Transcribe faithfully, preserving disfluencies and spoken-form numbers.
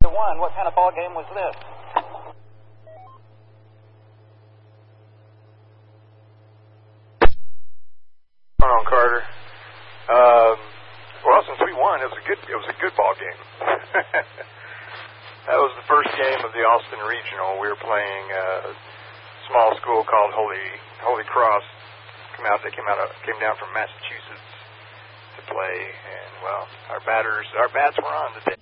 One. What kind of ball game was this? What's going on, Carter? Um, well, since we won, it was a good it was a good ball game. That was the first game of the Austin Regional. We were playing a small school called Holy Holy Cross. Come out, they came out of, came down from Massachusetts to play, and well, our batters our bats were on today.